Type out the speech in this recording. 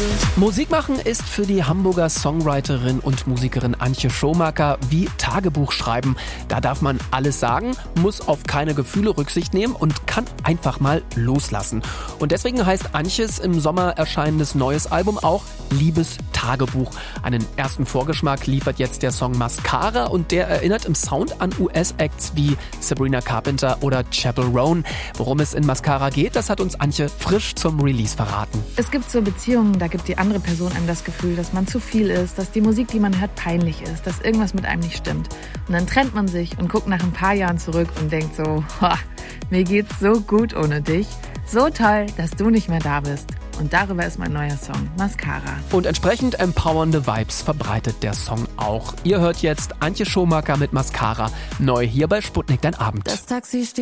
Musik machen ist für die Hamburger Songwriterin und Musikerin Antje Schomaker wie Tagebuch schreiben. Da darf man alles sagen, muss auf keine Gefühle Rücksicht nehmen und kann einfach mal loslassen. Und deswegen heißt Antjes im Sommer erscheinendes neues Album auch Liebestagebuch. Einen ersten Vorgeschmack liefert jetzt der Song Mascara und der erinnert im Sound an US-Acts wie Sabrina Carpenter oder Chappell Roan. Worum es in Mascara geht, das hat uns Antje frisch zum Release verraten. Es gibt so Beziehungen, da gibt die andere Person einem das Gefühl, dass man zu viel ist, dass die Musik, die man hört, peinlich ist, dass irgendwas mit einem nicht stimmt. Und dann trennt man sich und guckt nach ein paar Jahren zurück und denkt so, mir geht's so gut ohne dich. So toll, dass du nicht mehr da bist. Und darüber ist mein neuer Song, Mascara. Und entsprechend empowernde Vibes verbreitet der Song auch. Ihr hört jetzt Antje Schomaker mit Mascara. Neu hier bei Sputnik, dein Abend. Das Taxi steht